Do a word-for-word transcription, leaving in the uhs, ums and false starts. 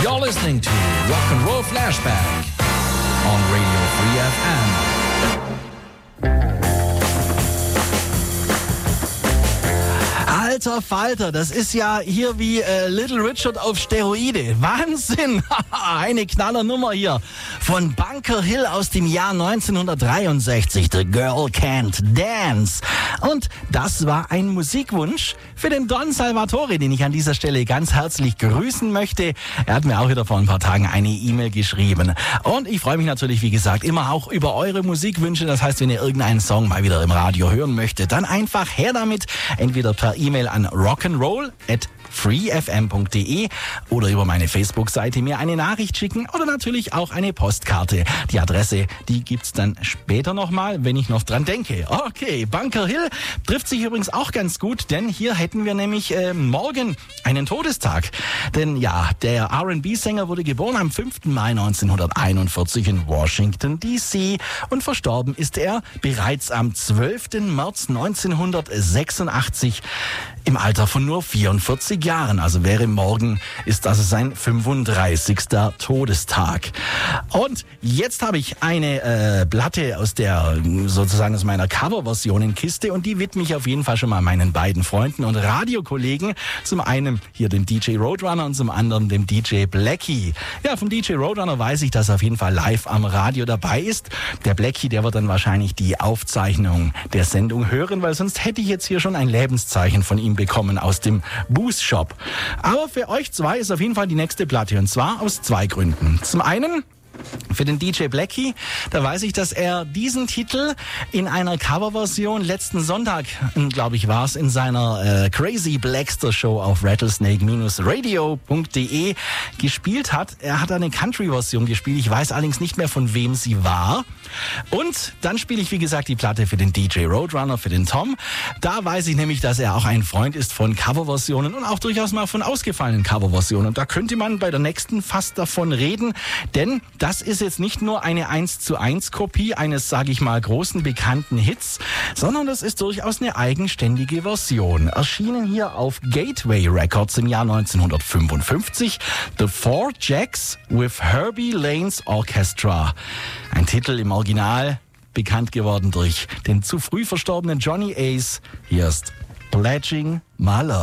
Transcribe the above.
You're listening to Rock and Roll Flashback on Radio Free F M. Alter Falter, das ist ja hier wie äh, Little Richard auf Steroide. Wahnsinn! Eine Knallernummer hier von Bunker Hill aus dem Jahr neunzehnhundertdreiundsechzig. The Girl Can't Dance. Und das war ein Musikwunsch für den Don Salvatore, den ich an dieser Stelle ganz herzlich grüßen möchte. Er hat mir auch wieder vor ein paar Tagen eine E-Mail geschrieben. Und ich freue mich natürlich, wie gesagt, immer auch über eure Musikwünsche. Das heißt, wenn ihr irgendeinen Song mal wieder im Radio hören möchtet, dann einfach her damit. Entweder per E-Mail an rock'n'roll at freefm punkt de oder über meine Facebook-Seite mir eine Nachricht schicken oder natürlich auch eine Postkarte. Die Adresse, die gibt's dann später nochmal, wenn ich noch dran denke. Okay, Bunker Hill trifft sich übrigens auch ganz gut, denn hier hätten wir nämlich äh, morgen einen Todestag. Denn ja, der R and B-Sänger wurde geboren am fünften Mai neunzehnhunderteinundvierzig in Washington D C und verstorben ist er bereits am zwölften März neunzehnhundertsechsundachtzig im Alter von nur vierundvierzig Jahren. Also wäre morgen, ist das sein fünfunddreißigster Todestag. Und jetzt habe ich eine äh, Platte aus der, sozusagen aus meiner Coverversionenkiste und die widme ich auf jeden Fall schon mal meinen beiden Freunden und Radiokollegen. Zum einen hier dem D J Roadrunner und zum anderen dem D J Blackie. Ja, vom D J Roadrunner weiß ich, dass er auf jeden Fall live am Radio dabei ist. Der Blackie, der wird dann wahrscheinlich die Aufzeichnung der Sendung hören, weil sonst hätte ich jetzt hier schon ein Lebenszeichen von ihm bekommen aus dem Booth Shop. Aber für euch zwei ist auf jeden Fall die nächste Platte und zwar aus zwei Gründen. Zum einen für den D J Blackie, da weiß ich, dass er diesen Titel in einer Coverversion letzten Sonntag, glaube ich, war es, in seiner äh, Crazy Blackster Show auf rattlesnake radio punkt de gespielt hat. Er hat eine Country-Version gespielt. Ich weiß allerdings nicht mehr, von wem sie war. Und dann spiele ich, wie gesagt, die Platte für den D J Roadrunner, für den Tom. Da weiß ich nämlich, dass er auch ein Freund ist von Coverversionen und auch durchaus mal von ausgefallenen Coverversionen. Da könnte man bei der nächsten fast davon reden, denn das ist jetzt nicht nur eine eins zu eins Kopie eines, sage ich mal, großen bekannten Hits, sondern das ist durchaus eine eigenständige Version. Erschienen hier auf Gateway Records im Jahr neunzehnhundertfünfundfünfzig, The Four Jacks with Herbie Lane's Orchestra. Ein Titel im Original, bekannt geworden durch den zu früh verstorbenen Johnny Ace. Hier ist Pledging My Love.